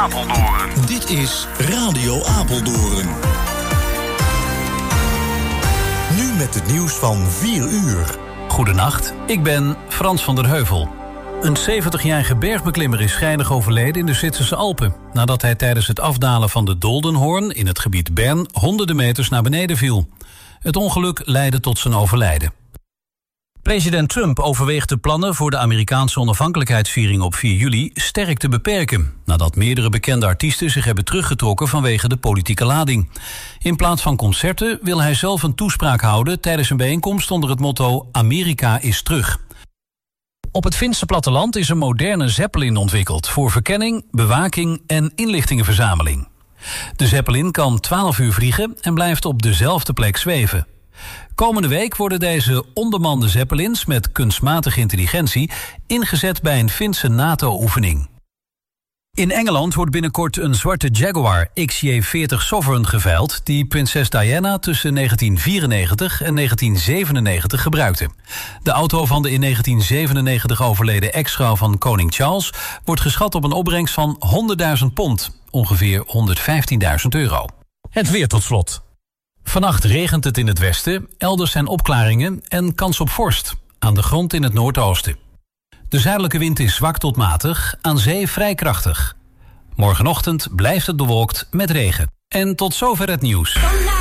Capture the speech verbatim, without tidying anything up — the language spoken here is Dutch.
Apeldoorn. Dit is Radio Apeldoorn. Nu met het nieuws van vier uur. Goedenacht, ik ben Frans van der Heuvel. Een zeventigjarige bergbeklimmer is schijnig overleden in de Zwitserse Alpen, nadat hij tijdens het afdalen van de Doldenhoorn in het gebied Bern honderden meters naar beneden viel. Het ongeluk leidde tot zijn overlijden. President Trump overweegt de plannen voor de Amerikaanse onafhankelijkheidsviering op vier juli sterk te beperken, nadat meerdere bekende artiesten zich hebben teruggetrokken vanwege de politieke lading. In plaats van concerten wil hij zelf een toespraak houden tijdens een bijeenkomst onder het motto Amerika is terug. Op het Finse platteland is een moderne Zeppelin ontwikkeld voor verkenning, bewaking en inlichtingenverzameling. De Zeppelin kan twaalf uur vliegen en blijft op dezelfde plek zweven. Komende week worden deze onbemande Zeppelins met kunstmatige intelligentie ingezet bij een Finse NATO-oefening. In Engeland wordt binnenkort een zwarte Jaguar X J veertig Sovereign geveild die prinses Diana tussen negentien vierennegentig en negentien zevenennegentig gebruikte. De auto van de in negentien zevenennegentig overleden ex-vrouw van koning Charles wordt geschat op een opbrengst van honderdduizend pond, ongeveer honderdvijftienduizend euro. Het weer tot slot. Vannacht regent het in het westen, elders zijn opklaringen en kans op vorst, aan de grond in het noordoosten. De zuidelijke wind is zwak tot matig, aan zee vrij krachtig. Morgenochtend blijft het bewolkt met regen. En tot zover het nieuws.